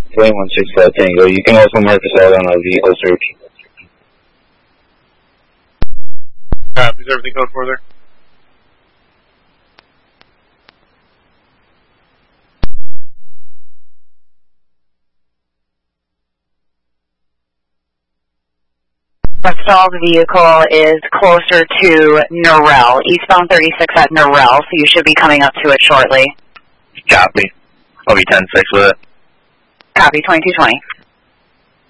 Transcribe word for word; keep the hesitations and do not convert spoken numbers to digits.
Wayne one six five Tango. You can also mark us out on a vehicle search. Copy. Is everything code for there? The stalled vehicle is closer to Norrell, eastbound thirty-six at Norrell, so you should be coming up to it shortly. Copy. I'll be ten six with it. Copy, twenty-two twenty.